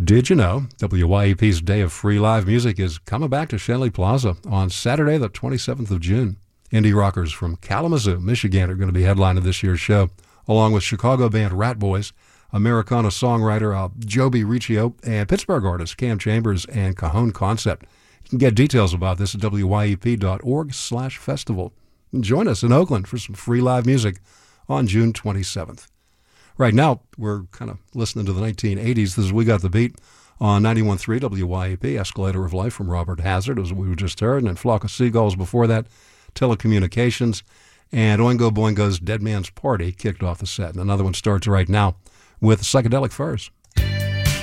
Did you know WYEP's Day of Free Live Music is coming back to Shenley Plaza on Saturday, the 27th of June? Indie rockers from Kalamazoo, Michigan are going to be headlining this year's show, along with Chicago band Rat Boys, Americana songwriter Joby Riccio, and Pittsburgh artists Cam Chambers and Cajon Concept. You can get details about this at wyep.org/festival. And join us in Oakland for some free live music on June 27th. Right now, we're kind of listening to the 1980s. This is We Got the Beat on 91.3 WYEP, Escalator of Life from Robert Hazard, as we just heard, and then Flock of Seagulls before that, Telecommunications, and Oingo Boingo's Dead Man's Party kicked off the set. And another one starts right now with Psychedelic Furs.